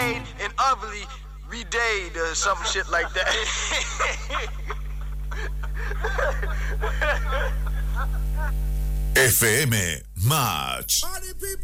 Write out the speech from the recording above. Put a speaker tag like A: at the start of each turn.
A: made and ugly redayed or some shit like that.
B: FM Match.